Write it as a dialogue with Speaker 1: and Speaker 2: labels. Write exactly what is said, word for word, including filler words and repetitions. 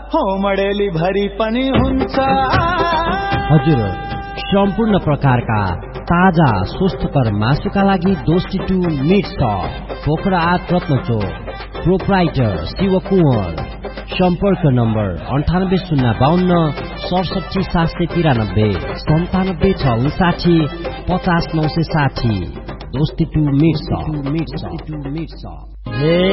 Speaker 1: हो मडेली भरि पनि हुन्छ।
Speaker 2: हजुर, सम्पूर्ण प्रकारका ताजा स्वस्थकर मासुका लागि दोस्ती टू मिट सप, पोखरा आठ रत्नचोक, प्रोप्राइटर शिव कुँवर। सम्पर्क नम्बर अन्ठानब्बे शून्य बाहन्न सडसठी सात सय तिरानब्बे सन्तानब्बे छ उन्साठी पचास नौ सय साठी। दोस्ती टू मिट सप।